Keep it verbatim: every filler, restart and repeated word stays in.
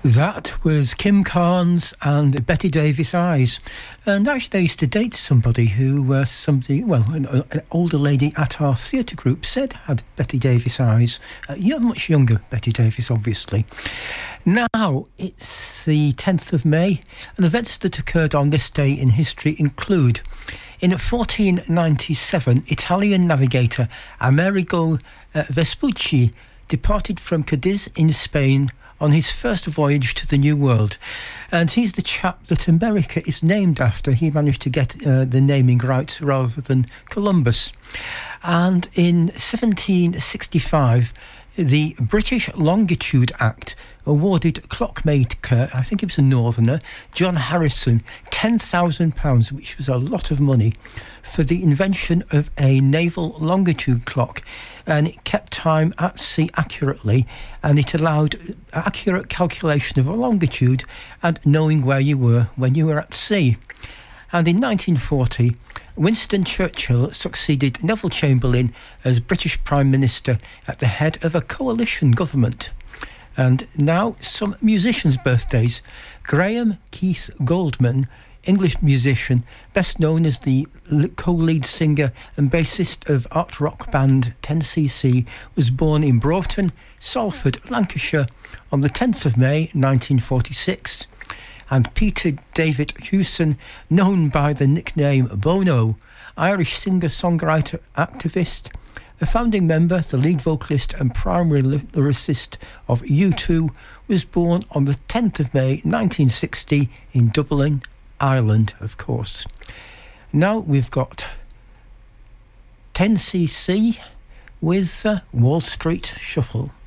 That was Kim Carnes and Betty Davis Eyes. And actually, I used to date somebody who, uh, somebody, well, an, an older lady at our theatre group said had Betty Davis eyes. Uh, you're much younger, Betty Davis, obviously. Now, it's the tenth of May, and events that occurred on this day in history include: in fourteen ninety-seven, Italian navigator Amerigo uh, Vespucci departed from Cadiz in Spain on his first voyage to the New World. And he's the chap that America is named after. He managed to get uh, the naming right rather than Columbus. And in seventeen sixty-five, the British Longitude Act awarded clockmaker, I think it was a northerner, John Harrison, ten thousand pounds, which was a lot of money, for the invention of a naval longitude clock. And it kept time at sea accurately, and it allowed accurate calculation of a longitude and knowing where you were when you were at sea. And in nineteen forty, Winston Churchill succeeded Neville Chamberlain as British Prime Minister at the head of a coalition government. And now some musicians' birthdays. Graham Keith Goldman, English musician, best known as the co-lead singer and bassist of art rock band ten C C, was born in Broughton, Salford, Lancashire on the tenth of May nineteen forty-six. And Peter David Hewson, known by the nickname Bono, Irish singer-songwriter activist, a founding member, the lead vocalist and primary lyricist of U two, was born on the tenth of May nineteen sixty in Dublin, Ireland, of course. Now we've got ten C C with uh, Wall Street Shuffle.